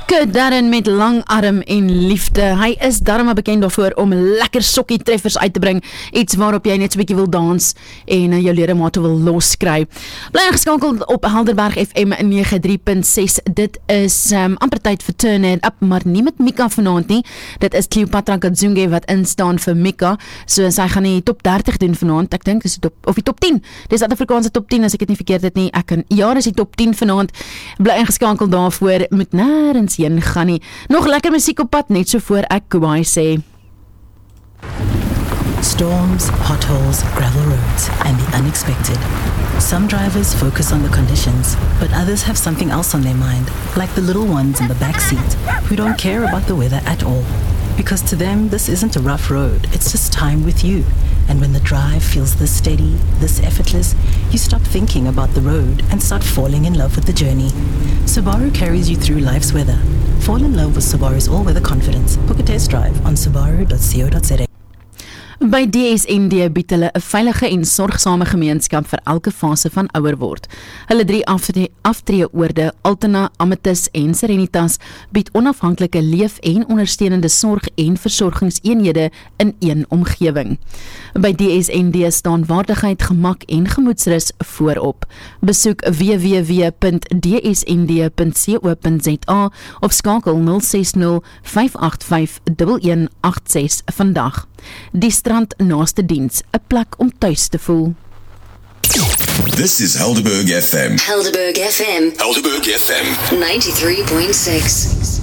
Kurt Darren met lang arm en liefde. Hy is darm bekend daarvoor om lekker sokkie treffers uit te bring, iets waarop jy net so 'n bietjie wil dans en jou ledemate wil loskry. Bly ingeskakel op Helderberg FM 93.6. Dit is amper tyd vir Turn It Up, maar nie met Mika vanaand nie. Dit is Cleopatra Kadzunge wat instaan vir Mika. So sy gaan die top 30 doen vanaand. Ek dink dis die top 10. Dis Suid-Afrikaanse top 10 as ek dit nie verkeerd het nie. Dis die top 10 vanaand. Bly ingeskakel daarvoor, moet nêrens heen gaan nie. Nog lekker musiek op pad, net so voor ek kwaai sê. Storms, potholes, gravel roads, and the unexpected. Some drivers focus on the conditions, but others have something else on their mind, like the little ones in the back seat, who don't care about the weather at all. Because to them, this isn't a rough road, it's just time with you. And when the drive feels this steady, this effortless, you stop thinking about the road and start falling in love with the journey. Subaru carries you through life's weather. Fall in love with Subaru's all-weather confidence. Book a test drive on subaru.co.za. By DSND bied hulle 'n veilige en sorgsame gemeenskap vir elke fase van ouer word. Hulle 3 aftreeoorde, Altena, Amethyst en Serenitas, bied onafhanklike leef- en ondersteunende sorg- en versorgingseenhede in een omgewing. By DSND staan waardigheid, gemak en gemoedsrus voorop. Besoek www.dsnd.co.za of skakel 060 585 1186 vandag. Die strand naaste diens, 'n plek om tuis te voel. This is Helderberg FM. Helderberg FM. Helderberg FM. 93.6.